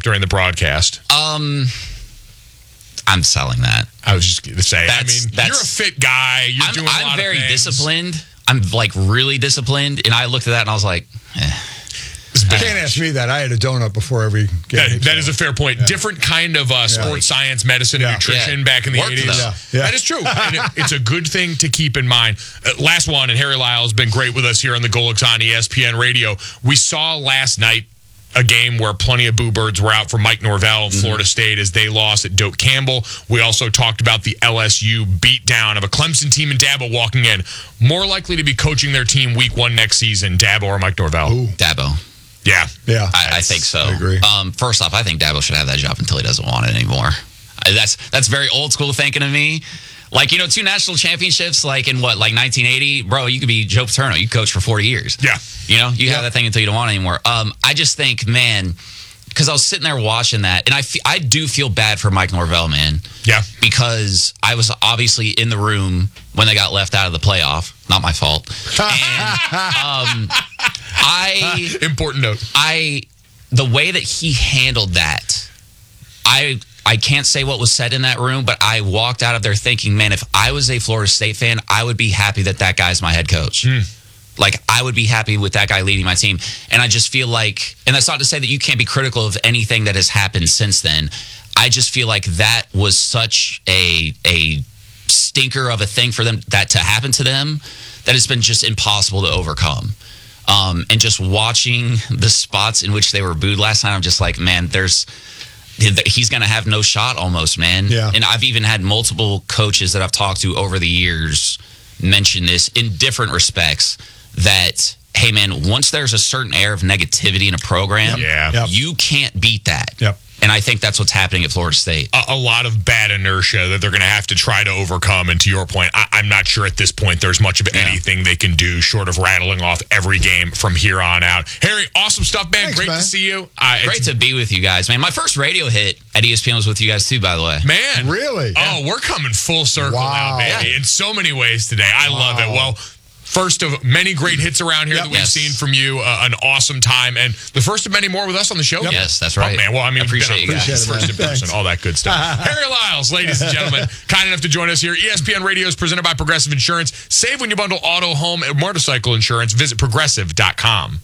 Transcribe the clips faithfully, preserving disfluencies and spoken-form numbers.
during the broadcast. Um, I'm selling that. I was just going to say, That's, I mean, that's, you're a fit guy. You're I'm, doing a I'm lot very of things. disciplined. I'm like really disciplined. And I looked at that and I was like, eh. You can't ask me that. I had a donut before every game. That, that is a fair point. Yeah. Different kind of uh, sports yeah. science, medicine, yeah. and nutrition yeah. back in the Worked eighties. Yeah. Yeah. That is true. And it, it's a good thing to keep in mind. Uh, last one, and Harry Lyle has been great with us here on the Golics on E S P N Radio. We saw last night a game where plenty of boo birds were out for Mike Norvell of mm-hmm. Florida State as they lost at Doak Campbell. We also talked about the L S U beatdown of a Clemson team and Dabo walking in. More likely to be coaching their team week one next season, Dabo or Mike Norvell? Ooh. Dabo. Yeah. Yeah. I, I think so. I agree. Um, first off, I think Dabo should have that job until he doesn't want it anymore. I, that's that's very old school thinking of me. Like, you know, two national championships, like in what, like nineteen eighty? Bro, you could be Joe Paterno. You coach for forty years. Yeah. You know, you yeah. have that thing until you don't want it anymore. Um, I just think, man, because I was sitting there watching that, and I, f- I do feel bad for Mike Norvell, man. Yeah. Because I was obviously in the room when they got left out of the playoff. Not my fault. And um, I... Important note. I... The way that he handled that, I... I can't say what was said in that room, but I walked out of there thinking, man, if I was a Florida State fan, I would be happy that that guy's my head coach. Mm. Like, I would be happy with that guy leading my team. And I just feel like, and that's not to say that you can't be critical of anything that has happened since then. I just feel like that was such a a stinker of a thing for them, that to happen to them, that it's been just impossible to overcome. Um, and just watching the spots in which they were booed last night, I'm just like, man, there's... he's going to have no shot almost, man. Yeah. And I've even had multiple coaches that I've talked to over the years mention this in different respects, that, hey, man, once there's a certain air of negativity in a program, yeah. Yep. you can't beat that. Yep. And I think that's what's happening at Florida State. A, a lot of bad inertia that they're going to have to try to overcome. And to your point, I, I'm not sure at this point there's much of Yeah. anything they can do short of rattling off every game from here on out. Harry, awesome stuff, man. Thanks, Great man. to see you. Uh, Great to be with you guys, man. My first radio hit at E S P N was with you guys, too, by the way. Man. Really? Oh, we're coming full circle Wow. now, baby. Yeah. In so many ways today. I Wow. love it. Well, first of many great hits around here Yep. that we've Yes. seen from you. Uh, an awesome time. And the first of many more with us on the show. Yes, that's right. Oh, man. Well, I mean, I appreciate you've been you on guys. first in person, Thanks. all that good stuff. Harry Lyles, ladies and gentlemen, kind enough to join us here. E S P N Radio is presented by Progressive Insurance. Save when you bundle auto, home, and motorcycle insurance. Visit progressive dot com.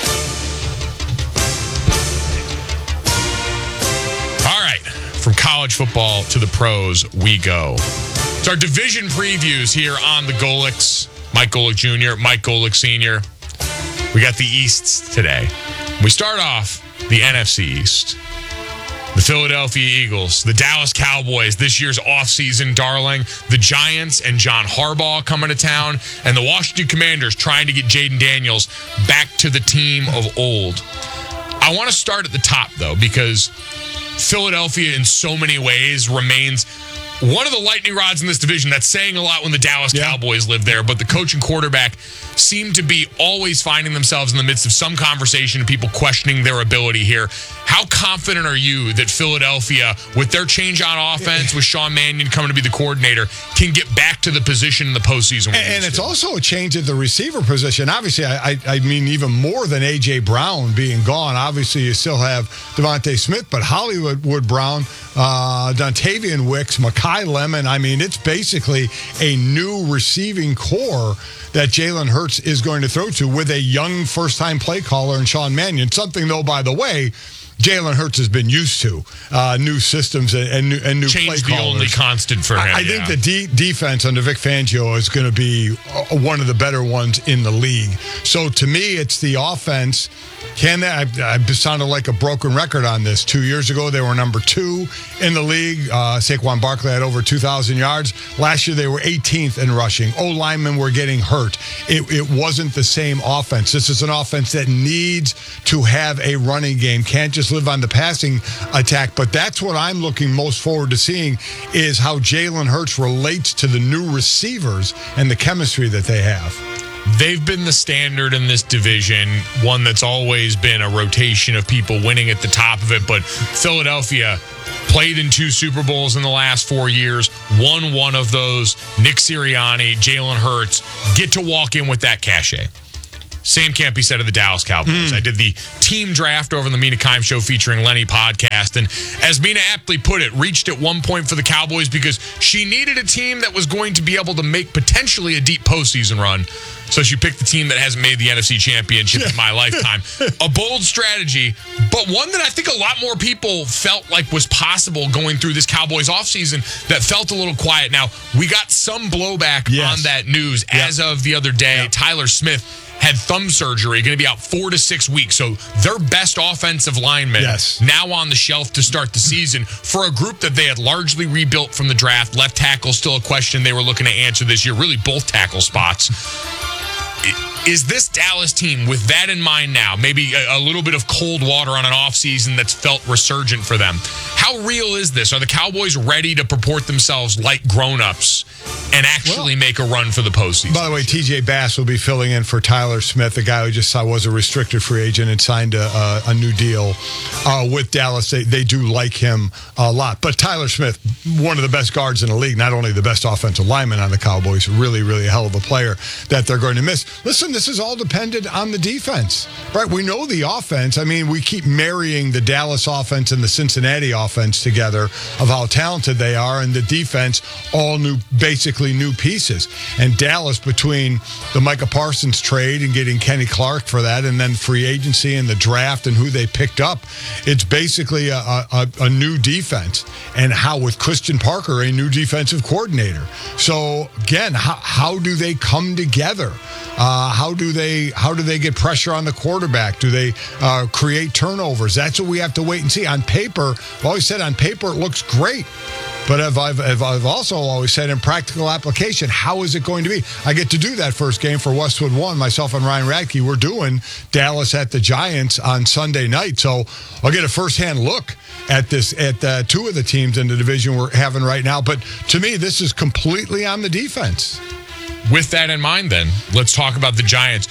All right. From college football to the pros, we go. It's our division previews here on the Golics. Mike Golick Junior, Mike Golick Senior We got the Easts today. We start off the N F C East. The Philadelphia Eagles, the Dallas Cowboys, this year's offseason darling, the Giants and John Harbaugh coming to town, and the Washington Commanders trying to get Jaden Daniels back to the team of old. I want to start at the top, though, because Philadelphia in so many ways remains one of the lightning rods in this division. That's saying a lot when the Dallas Yeah. Cowboys live there, but the coach and quarterback seem to be always finding themselves in the midst of some conversation and people questioning their ability here. How confident are you that Philadelphia, with their change on offense, with Sean Mannion coming to be the coordinator, can get back to the position in the postseason? And, and it's also a change at the receiver position. Obviously, I, I, I mean, even more than A J. Brown being gone. Obviously, you still have Devontae Smith, but Hollywood Wood Brown, uh, Dontavian Wicks, Mekhi Lemon. I mean, it's basically a new receiving core that Jalen Hurts is going to throw to with a young first-time play caller in Sean Mannion. Something, though, by the way, Jalen Hurts has been used to, uh, new systems and, and new, and new play Change callers. the only constant for him. I, I yeah. think the de- defense under Vic Fangio is going to be uh, one of the better ones in the league. So to me, it's the offense. Can they? I, I sounded like a broken record on this. Two years ago, they were number two in the league. Uh, Saquon Barkley had over two thousand yards. Last year, they were eighteenth in rushing. O-linemen were getting hurt. It, it wasn't the same offense. This is an offense that needs to have a running game. Can't just live on the passing attack. But that's what I'm looking most forward to seeing, is how Jalen Hurts relates to the new receivers and the chemistry that they have. They've been the standard in this division, one that's always been a rotation of people winning at the top of it. But Philadelphia played in two Super Bowls in the last four years, won one of those. Nick Sirianni, Jalen Hurts get to walk in with that cachet. Same can't be said of the Dallas Cowboys. Mm. I did the team draft over on the Mina Kimes Show featuring Lenny podcast, and as Mina aptly put it, reached at one point for the Cowboys because she needed a team that was going to be able to make potentially a deep postseason run. So she picked the team that hasn't made the N F C Championship in my lifetime. A bold strategy, but one that I think a lot more people felt like was possible going through this Cowboys offseason that felt a little quiet. Now, we got some blowback yes. on that news yep. as of the other day. Yep. Tyler Smith had thumb surgery, going to be out four to six weeks. So their best offensive lineman yes. now on the shelf to start the season for a group that they had largely rebuilt from the draft. Left tackle, still a question they were looking to answer this year. Really both tackle spots. Is this Dallas team, with that in mind now, maybe a, a little bit of cold water on an offseason that's felt resurgent for them? How real is this? Are the Cowboys ready to purport themselves like grown-ups and actually well, make a run for the postseason? By the way, T J Bass will be filling in for Tyler Smith, the guy who just saw was a restricted free agent and signed a, a, a new deal uh, with Dallas. They, they do like him a lot. But Tyler Smith, one of the best guards in the league, not only the best offensive lineman on the Cowboys, really, really a hell of a player that they're going to miss. Listen, this is all dependent on the defense, right? We know the offense. I mean, we keep marrying the Dallas offense and the Cincinnati offense together of how talented they are, and the defense, all new, basically new pieces. And Dallas, between the Micah Parsons trade and getting Kenny Clark for that, and then free agency and the draft and who they picked up, it's basically a, a, a new defense. And how with Christian Parker, a new defensive coordinator. So again, how, how do they come together? Uh, how do they how do they get pressure on the quarterback? Do they uh, create turnovers? That's what we have to wait and see. On paper, I've always said on paper it looks great. But I've, I've, I've also always said in practical application, how is it going to be? I get to do that first game for Westwood One. Myself and Ryan Radke, we're doing Dallas at the Giants on Sunday night. So I'll get a firsthand look at this, at uh, two of the teams in the division we're having right now. But to me, this is completely on the defense. With that in mind, then, let's talk about the Giants.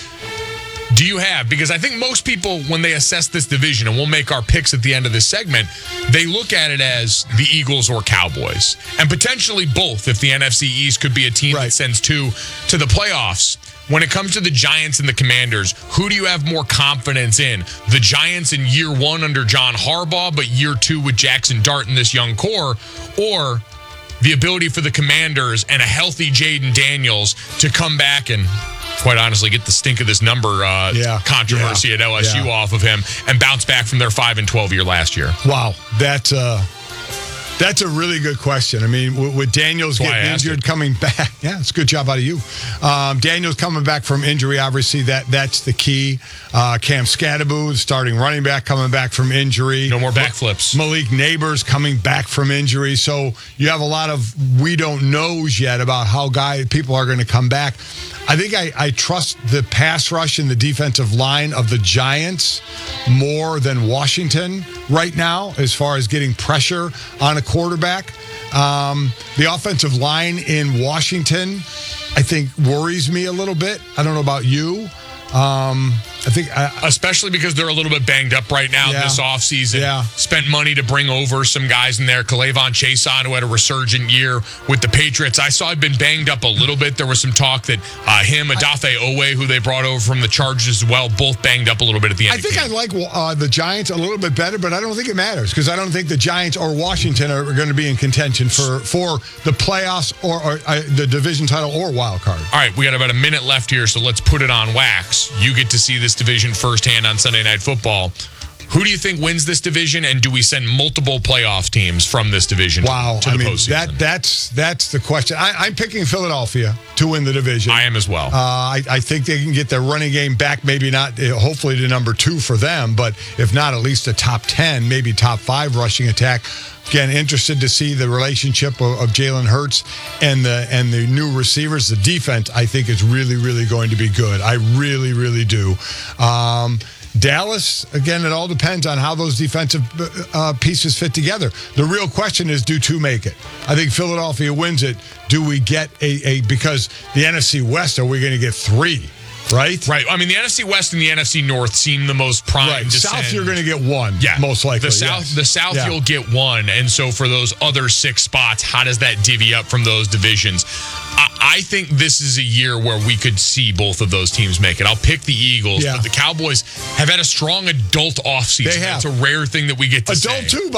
Do you have, because I think most people, when they assess this division, and we'll make our picks at the end of this segment, they look at it as the Eagles or Cowboys, and potentially both if the N F C East could be a team right. that sends two to the playoffs. When it comes to the Giants and the Commanders, who do you have more confidence in? The Giants in year one under John Harbaugh, but year two with Jackson Dart and this young core, or the ability for the Commanders and a healthy Jaden Daniels to come back and, quite honestly, get the stink of this number uh, yeah, controversy yeah, at L S U yeah. off of him and bounce back from their five and twelve year last year? Wow, that's uh, that's a really good question. I mean, with, with Daniels That's getting injured, coming back, yeah, it's a good job out of you. Um, Daniels coming back from injury, obviously that that's the key. Uh, Cam Scatterbo, the starting running back, coming back from injury. No more backflips. Malik Neighbors coming back from injury. So you have a lot of we don't knows yet about how guy people are going to come back. I think I, I trust the pass rush and the defensive line of the Giants more than Washington right now as far as getting pressure on a quarterback. Um, the offensive line in Washington, I think, worries me a little bit. I don't know about you. Um, I think, I, especially because they're a little bit banged up right now yeah, this offseason. Yeah. Spent money to bring over some guys in there. Kalavon Chason, who had a resurgent year with the Patriots. I saw he'd been banged up a little bit. There was some talk that uh, him, Adafe Owe, who they brought over from the Chargers as well, both banged up a little bit at the end. I think I like uh, the Giants a little bit better, but I don't think it matters because I don't think the Giants or Washington are going to be in contention for, for the playoffs or, or uh, the division title or wild card. All right, we got about a minute left here, so let's put it on wax. You get to see this division firsthand on Sunday Night Football. Who do you think wins this division, and do we send multiple playoff teams from this division wow, to the I mean, postseason? That, that's, that's the question. I, I'm picking Philadelphia to win the division. I am as well. Uh, I, I think they can get their running game back, maybe not, hopefully to number two for them, but if not, at least a top ten, maybe top five rushing attack. Again, interested to see the relationship of, of Jalen Hurts and the and the new receivers. The defense, I think, is really, really going to be good. I really, really do. Um, Dallas, again, it all depends on how those defensive uh, pieces fit together. The real question is, do two make it? I think Philadelphia wins it. Do we get a, a because the N F C West, are we going to get three? Right? Right. I mean, the N F C West and the N F C North seem the most prime right. to South, send. You're going to get one, yeah. most likely. The South, yes. the South yeah. you'll get one. And so for those other six spots, how does that divvy up from those divisions? I, I think this is a year where we could see both of those teams make it. I'll pick the Eagles, Yeah. but the Cowboys have had a strong adult offseason. They have. That's a rare thing that we get to Adult say. too,